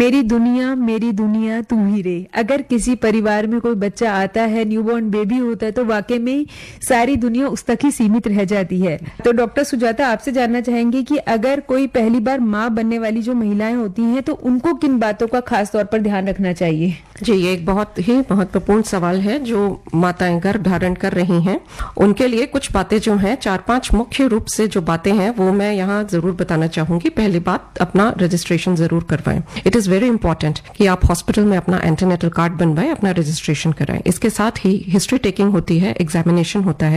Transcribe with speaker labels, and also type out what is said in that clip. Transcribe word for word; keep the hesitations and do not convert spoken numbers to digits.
Speaker 1: मेरी दुनिया मेरी दुनिया तू ही रे। अगर किसी परिवार में कोई बच्चा आता है, न्यूबॉर्न बेबी होता है, तो वाकई में सारी दुनिया उस तक ही सीमित रह जाती है। तो डॉक्टर सुजाता, आपसे जानना चाहेंगे कि अगर कोई पहली बार माँ बनने वाली जो महिलाएं होती हैं तो उनको किन बातों का खास तौर पर ध्यान रखना चाहिए?
Speaker 2: जी, ये एक बहुत ही महत्वपूर्ण सवाल है जो माताएं गर्भ धारण कर रही हैं। उनके लिए कुछ बातें जो हैं, चार पांच मुख्य रूप से जो बातें हैं वो मैं यहाँ जरूर बताना चाहूंगी। पहली बात, अपना रजिस्ट्रेशन जरूर करवाएं। इट इज वेरी इंपॉर्टेंट कि आप हॉस्पिटल में अपना एंटीनेटल कार्ड बनवाएं, अपना रजिस्ट्रेशन कराएं। इसके साथ ही हिस्ट्री टेकिंग होती है, एग्जामिनेशन होता है।